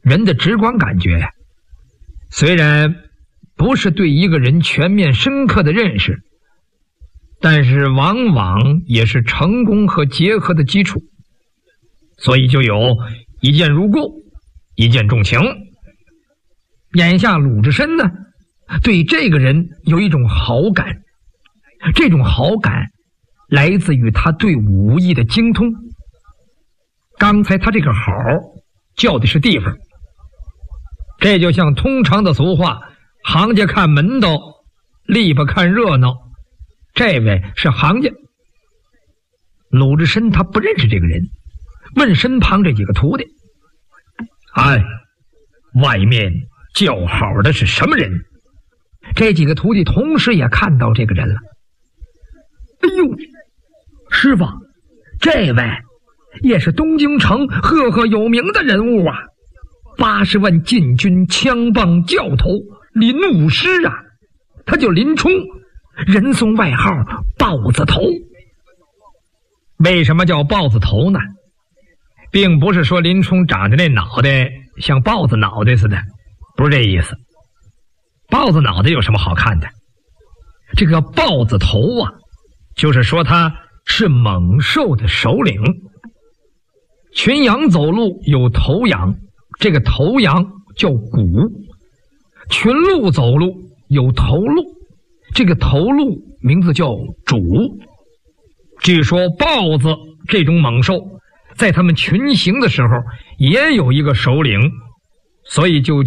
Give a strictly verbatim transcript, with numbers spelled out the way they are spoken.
人的直观感觉呀，虽然不是对一个人全面深刻的认识，但是往往也是成功和结合的基础，所以就有一见如故，一见钟情。眼下鲁智深呢，对这个人有一种好感，这种好感来自于他对武艺的精通。刚才他这个好叫的是地方，这就像通常的俗话，行家看门道，篱笆看热闹。这位是行家。鲁智深他不认识这个人，问身旁这几个徒弟：哎，外面叫好的是什么人？这几个徒弟同时也看到这个人了。哎呦，师傅，这位也是东京城赫赫有名的人物啊，八十万禁军枪棒教头林武师啊，他叫林冲，人送外号豹子头。为什么叫豹子头呢？并不是说林冲长着那脑袋像豹子脑袋似的，不是这意思。豹子脑袋有什么好看的？这个豹子头啊，就是说他是猛兽的首领。群羊走路有头羊，这个头羊叫骨；群鹿走路有头鹿，这个头鹿名字叫主。据说豹子这种猛兽在他们群行的时候也有一个首领，所以就